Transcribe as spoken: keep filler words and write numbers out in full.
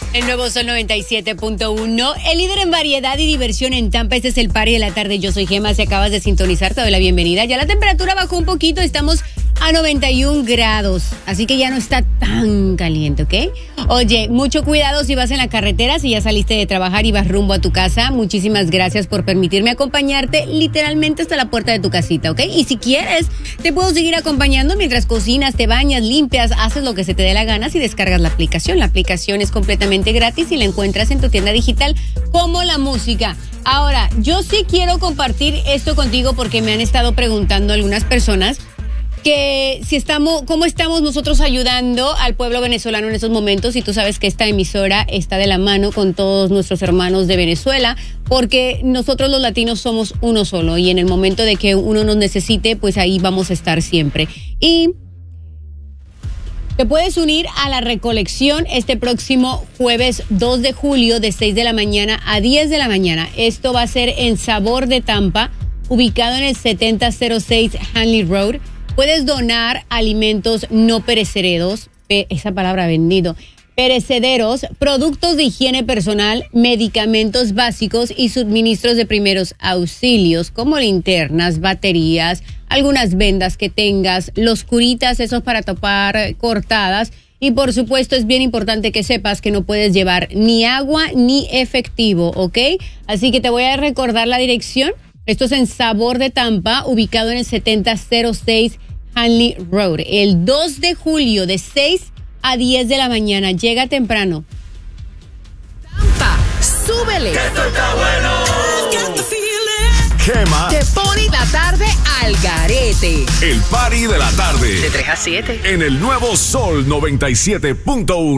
El nuevo Sol noventa y siete punto uno, el líder en variedad y diversión en Tampa. Este es el Party de la Tarde. Yo soy Gemma, si acabas de sintonizar, te doy la bienvenida. Ya la temperatura bajó un poquito, estamos a noventa y un grados, así que ya no está tan caliente, ¿ok? Oye, mucho cuidado si vas en la carretera, si ya saliste de trabajar y vas rumbo a tu casa. Muchísimas gracias por permitirme acompañarte literalmente hasta la puerta de tu casita, ¿ok? Y si quieres, te puedo seguir acompañando mientras cocinas, te bañas, limpias, haces lo que se te dé la gana si descargas la aplicación. La aplicación es completamente gratis y la encuentras en tu tienda digital como la música. Ahora, yo sí quiero compartir esto contigo porque me han estado preguntando algunas personas que si estamos, cómo estamos nosotros ayudando al pueblo venezolano en estos momentos, y tú sabes que esta emisora está de la mano con todos nuestros hermanos de Venezuela, porque nosotros los latinos somos uno solo, y en el momento de que uno nos necesite, pues ahí vamos a estar siempre. Y te puedes unir a la recolección este próximo jueves dos de julio de seis de la mañana a diez de la mañana. Esto va a ser en Sabor de Tampa, ubicado en el setenta cero seis Hanley Road. Puedes donar alimentos no perecederos, esa palabra vendido, perecederos, productos de higiene personal, medicamentos básicos y suministros de primeros auxilios, como linternas, baterías, algunas vendas que tengas, los curitas, esos para tapar cortadas. Y por supuesto es bien importante que sepas que no puedes llevar ni agua ni efectivo, ¿ok? Así que te voy a recordar la dirección. Esto es en Sabor de Tampa, ubicado en el setenta cero seis Hanley Road. El dos de julio de seis a diez de la mañana. Llega temprano. Tampa, súbele. Que esto está bueno. Gemma te pone la tarde al garete. El Party de la Tarde. De tres a siete. En el nuevo Sol noventa y siete punto uno.